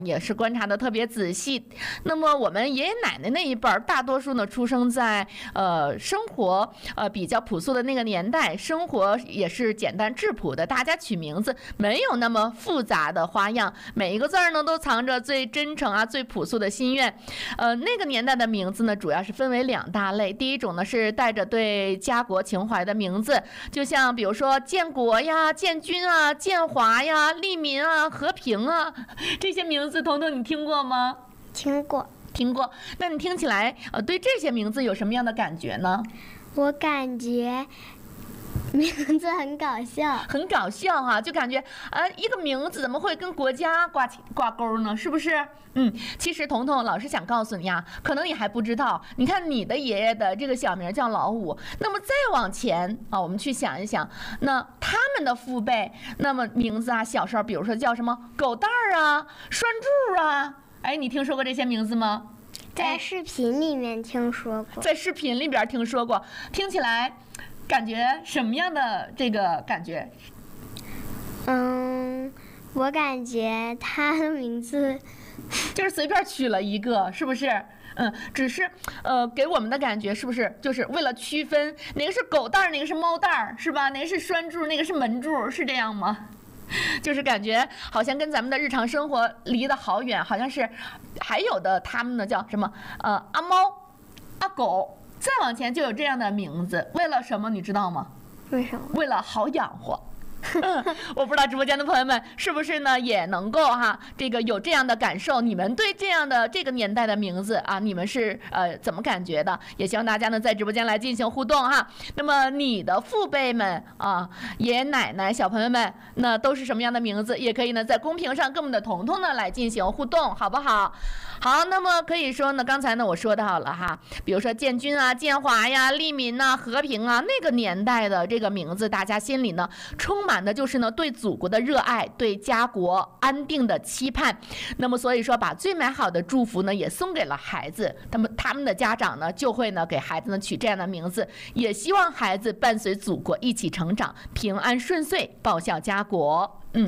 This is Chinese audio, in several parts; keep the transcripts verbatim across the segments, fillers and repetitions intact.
也是观察的特别仔细。那么我们爷爷奶奶那一辈儿，大多数呢出生在呃生活呃比较朴素的那个年代，生活也是简单质朴的，大家取名字没有那么复杂的花样，每一个字儿呢都藏着最真诚啊、最朴素的心愿。呃，那个年代的名字呢，主要是分为两大类。第一种呢是带着对家国情怀的名字，就像比如说建国呀、建军啊、建华呀、利民啊、和平啊，这些名字。彤彤，你听过吗？ 听过， 听过。那你听起来，呃，对这些名字有什么样的感觉呢？ 我感觉名字很搞笑， 很搞笑哈、啊，就感觉，呃，一个名字怎么会跟国家挂挂钩呢？是不是？嗯，其实彤彤老师想告诉你啊，可能你还不知道。你看你的爷爷的这个小名叫老五，那么再往前啊，我们去想一想，那他们的父辈，那么名字啊，小时候比如说叫什么狗蛋儿啊、拴柱啊，哎，你听说过这些名字吗？ 在视频里面听说过， 在视频里边听说过，听起来感觉什么样的这个感觉？ 嗯，我感觉他的名字就是随便取了一个，是不是？嗯，只是呃，给我们的感觉是不是就是为了区分哪个是狗蛋儿，哪个是猫蛋儿，是吧？哪个是拴柱，哪个是门柱，是这样吗？就是感觉好像跟咱们的日常生活离得好远，好像是还有的他们呢叫什么呃阿猫、阿狗，再往前就有这样的名字，为了什么你知道吗？ 为什么？ 为了好养活。嗯，我不知道直播间的朋友们是不是呢也能够哈这个有这样的感受，你们对这样的这个年代的名字啊，你们是呃怎么感觉的？也希望大家呢在直播间来进行互动哈。那么你的父辈们啊，爷爷奶奶、小朋友们，那都是什么样的名字？也可以呢在公屏上跟我们的彤彤呢来进行互动，好不好？好，那么可以说呢，刚才呢我说到了哈，比如说建军啊、建华呀、利民呐、和平啊，那个年代的这个名字，大家心里呢充满满的就是呢对祖国的热爱，对家国安定的期盼。那么所以说把最美好的祝福呢也送给了孩子，他们他们的家长呢就会呢给孩子呢取这样的名字，也希望孩子伴随祖国一起成长，平安顺遂，报效家国。嗯。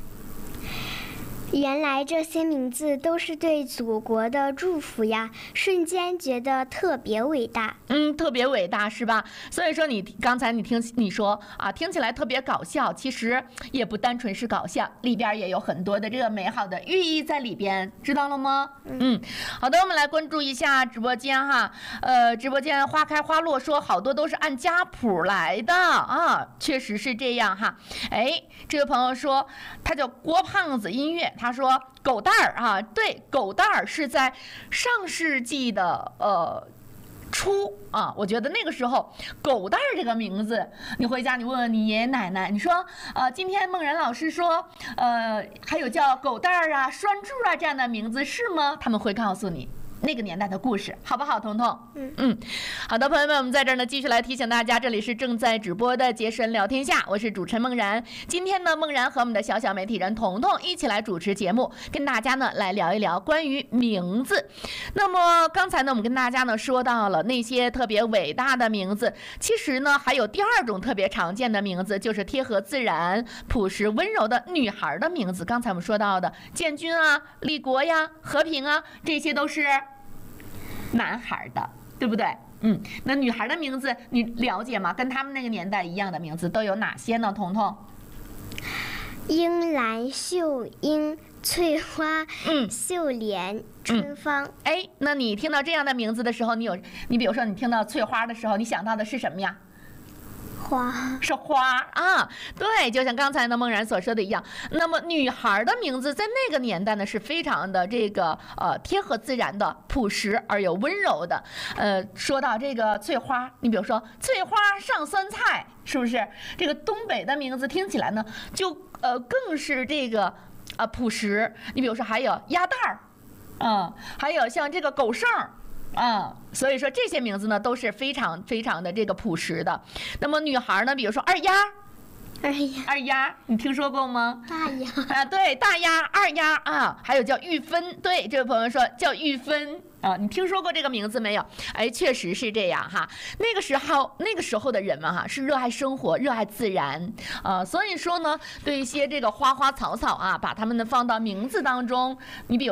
原来这些名字都是对祖国的祝福呀，瞬间觉得特别伟大。 嗯，特别伟大是吧？所以说你刚才你听你说啊，听起来特别搞笑，其实也不单纯是搞笑，里边也有很多的这个美好的寓意在里边，知道了吗？嗯，好的，我们来关注一下直播间哈。呃，直播间花开花落说好多都是按家谱来的啊，确实是这样哈。哎，这个朋友说他叫郭胖子音乐。他说狗蛋儿啊，对，狗蛋儿是在上世纪的呃初啊，我觉得那个时候狗蛋儿这个名字，你回家你问问你爷爷奶奶，你说呃今天梦然老师说呃还有叫狗蛋儿啊、拴柱啊这样的名字是吗？他们会告诉你那个年代的故事，好不好，彤彤？ 嗯嗯，好的，朋友们，我们在这儿呢继续来提醒大家，这里是正在直播的杰神聊天下，我是主持人梦然。今天呢，梦然和我们的小小媒体人彤彤一起来主持节目，跟大家呢来聊一聊关于名字。那么刚才呢，我们跟大家呢说到了那些特别伟大的名字，其实呢还有第二种特别常见的名字，就是贴合自然、朴实温柔的女孩的名字。刚才我们说到的建军啊、立国呀、和平啊，这些都是男孩的，对不对？嗯，那女孩的名字你了解吗？跟他们那个年代一样的名字都有哪些呢？彤彤？ 樱兰、秀英、翠花、 嗯、 秀莲、春芳。 哎、嗯，那你听到这样的名字的时候，你有你比如说你听到翠花的时候，你想到的是什么呀？ 花， 是花啊，对，就像刚才呢梦然所说的一样。那么女孩的名字在那个年代呢是非常的这个呃贴合自然的、朴实而又温柔的。呃，说到这个翠花，你比如说翠花上酸菜，是不是？这个东北的名字听起来呢就呃更是这个呃朴实。你比如说还有鸭蛋儿，嗯，还有像这个狗剩儿。啊、嗯，所以说这些名字呢都是非常非常的这个朴实的。那么女孩呢，比如说二丫， 二丫， 二丫，你听说过吗？ 大丫啊，对，大丫、二丫啊，还有叫玉芬，对，这位朋友说叫玉芬啊，你听说过这个名字没有？哎，确实是这样哈。那个时候，那个时候的人们哈是热爱生活、热爱自然啊，所以说呢，对一些这个花花草草啊，把它们呢放到名字当中，你比如。